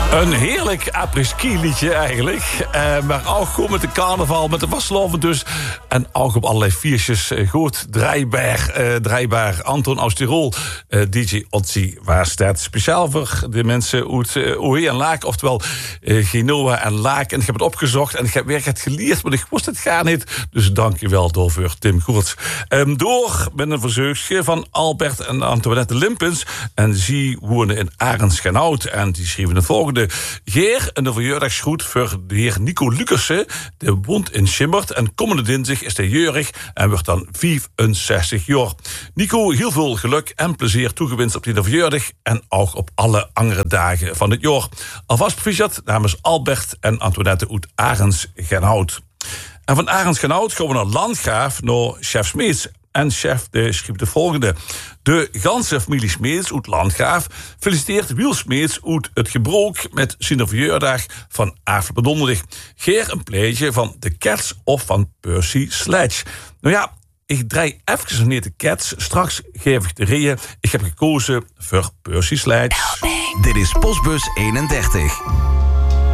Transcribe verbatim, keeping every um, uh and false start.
Een heerlijk apres-ski liedje eigenlijk. Uh, maar ook gewoon met de carnaval, met de vastloven dus. En ook op allerlei viertjes. Uh, goed, draaibaar, uh, draaibaar Anton aus Tirol. Uh, D J Otzi was dat speciaal voor de mensen uit uh, O E en Laak. Oftewel uh, Genoa en Laak. En ik heb het opgezocht en ik heb weer het geleerd. Maar ik wist het gaan niet. Dus dank je wel daarvoor, Tim Goerts. Um, door met een verzoekje van Albert en Antoinette Limpens. En zij wonen in Arendsgenhout. En die schreven het volgende. Geer, een verjaardagsgroet voor de heer Nico Lucassen. Die woont in Simmert. En komende dinsdag is hij jeurig en wordt dan vijfenzestig jaar. Nico, heel veel geluk en plezier toegewenst op die verjaardag. En ook op alle andere dagen van het jaar. Alvast proficiat namens Albert en Antoinette uit Arendsgenhout. En van Arendsgenhout gaan we naar Landgraaf, naar chef Smeets. En chef de schreef de volgende. De ganse familie Smeets uit Landgraaf feliciteert Wiel Smeets uit het gebroek met zijn verjaardag van afgelopen donderdag. Geer een pleetje van de Cats of van Percy Sledge. Nou ja, ik draai even neer de Cats. Straks geef ik de reden. Ik heb gekozen voor Percy Sledge. Dit is Postbus eenendertig.